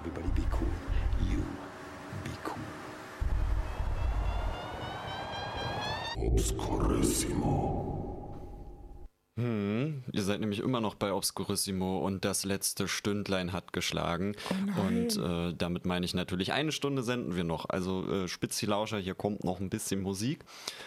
Everybody be cool. You be cool. Obscurissimo. Ihr seid nämlich immer noch bei Obscurissimo und das letzte Stündlein hat geschlagen. Und damit meine ich natürlich, eine Stunde senden wir noch. Also spitz die Lauscher, hier kommt noch ein bisschen Musik.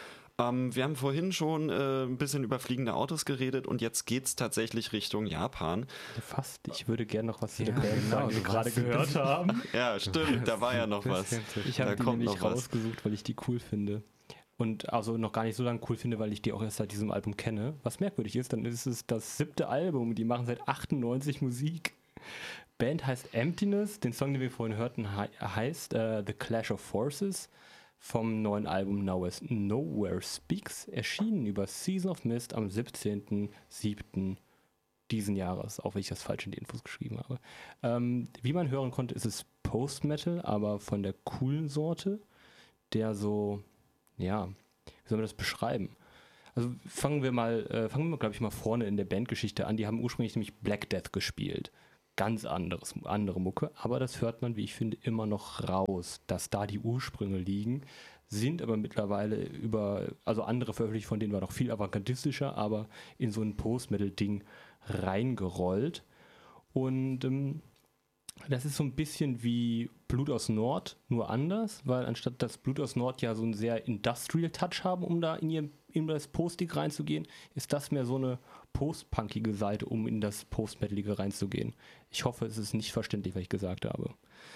Wir haben vorhin schon ein bisschen über fliegende Autos geredet und jetzt geht's tatsächlich Richtung Japan. Fast, ich würde gerne noch was zu der Band sagen, die wir gerade gehört haben. Ja, stimmt, da war ja noch was. Ich habe die nämlich rausgesucht, weil ich die cool finde. Und also noch gar nicht so lange cool finde, weil ich die auch erst seit diesem Album kenne. Was merkwürdig ist, dann ist es das 7. Album. Die machen seit 98 Musik. Band heißt Emptiness. Den Song, den wir vorhin hörten, heißt The Clash of Forces vom neuen Album Nowhere Speaks. Erschienen über Season of Mist am 17.07. diesen Jahres. Auch wenn ich das falsch in die Infos geschrieben habe. Wie man hören konnte, ist es Post-Metal, aber von der coolen Sorte. Der so... Ja, wie soll man das beschreiben? Also fangen wir glaube ich, mal vorne in der Bandgeschichte an. Die haben ursprünglich nämlich Black Death gespielt. Ganz andere Mucke, aber das hört man, wie ich finde, immer noch raus, dass da die Ursprünge liegen, sind aber mittlerweile also andere Veröffentlichungen von denen war noch viel avantgardistischer, aber in so ein Post-Metal-Ding reingerollt. Und das ist so ein bisschen wie Blut aus Nord, nur anders, weil anstatt dass Blut aus Nord ja so einen sehr Industrial Touch haben, um da in das Postige reinzugehen, ist das mehr so eine post-punkige Seite, um in das Post-Metalige reinzugehen. Ich hoffe, es ist nicht verständlich, was ich gesagt habe.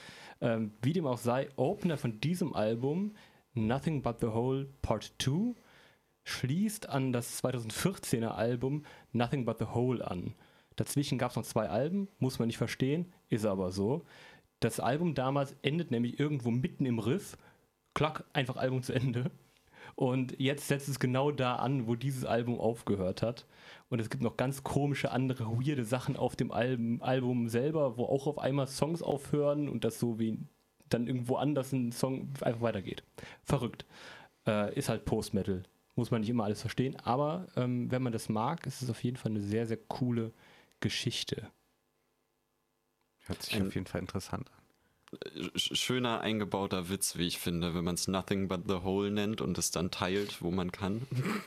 Wie dem auch sei, Opener von diesem Album, Nothing But The Whole Part 2, schließt an das 2014er Album Nothing But The Whole an. Dazwischen gab es noch 2 Alben, muss man nicht verstehen, ist aber so. Das Album damals endet nämlich irgendwo mitten im Riff, klack, einfach Album zu Ende. Und jetzt setzt es genau da an, wo dieses Album aufgehört hat. Und es gibt noch ganz komische, andere, weirde Sachen auf dem Album selber, wo auch auf einmal Songs aufhören und das so wie dann irgendwo anders ein Song einfach weitergeht. Verrückt. Ist halt Post-Metal. Muss man nicht immer alles verstehen, aber wenn man das mag, ist es auf jeden Fall eine sehr, sehr coole Geschichte. Hört sich auf jeden Fall interessant an. Schöner eingebauter Witz, wie ich finde, wenn man es Nothing But The Whole nennt und es dann teilt, wo man kann.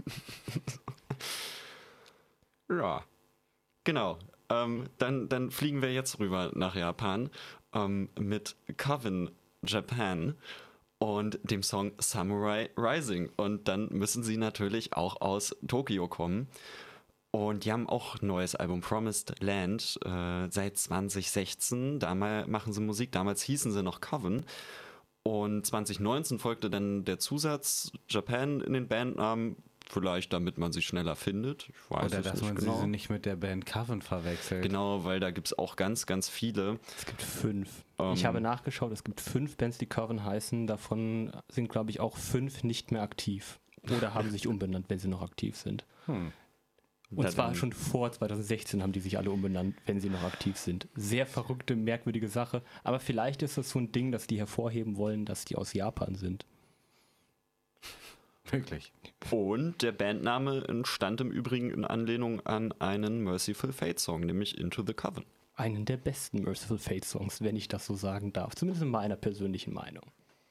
Ja, genau. Dann fliegen wir jetzt rüber nach Japan mit Coven Japan und dem Song Samurai Rising. Und dann müssen sie natürlich auch aus Tokio kommen. Und die haben auch ein neues Album, Promised Land, seit 2016. Damals machen sie Musik, damals hießen sie noch Coven. Und 2019 folgte dann der Zusatz Japan in den Bandnamen, vielleicht damit man sie schneller findet. Ich weiß Oder dass nicht man genau. sie nicht mit der Band Coven verwechselt. Genau, weil da gibt es auch ganz, ganz viele. Es gibt 5. Ich habe nachgeschaut, es gibt 5 Bands, die Coven heißen. Davon sind, glaube ich, auch 5 nicht mehr aktiv. Oder haben sich umbenannt, wenn sie noch aktiv sind. Und zwar schon vor 2016 haben die sich alle umbenannt, wenn sie noch aktiv sind. Sehr verrückte, merkwürdige Sache. Aber vielleicht ist das so ein Ding, dass die hervorheben wollen, dass die aus Japan sind. Wirklich. Und der Bandname entstand im Übrigen in Anlehnung an einen Merciful Fate Song, nämlich Into the Coven. Einen der besten Merciful Fate Songs, wenn ich das so sagen darf. Zumindest in meiner persönlichen Meinung.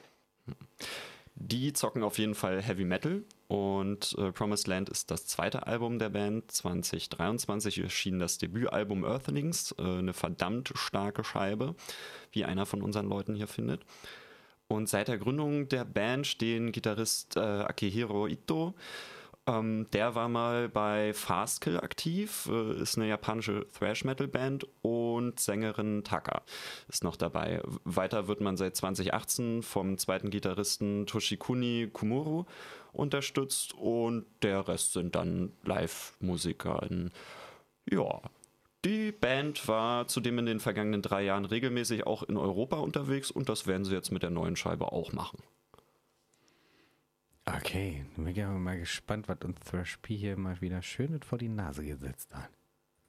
Die zocken auf jeden Fall Heavy Metal und Promised Land ist das zweite Album der Band. 2023 erschien das Debütalbum Earthlings, eine verdammt starke Scheibe, wie einer von unseren Leuten hier findet. Und seit der Gründung der Band stehen Gitarrist Akihiro Ito. Der war mal bei Fastkill aktiv, ist eine japanische Thrash-Metal-Band, und Sängerin Taka ist noch dabei. Weiter wird man seit 2018 vom zweiten Gitarristen Toshikuni Kumuro unterstützt und der Rest sind dann Live-Musiker. Ja, die Band war zudem in den vergangenen 3 Jahren regelmäßig auch in Europa unterwegs und das werden sie jetzt mit der neuen Scheibe auch machen. Okay, dann bin ich aber mal gespannt, was uns Thrash P hier mal wieder schön vor die Nase gesetzt hat.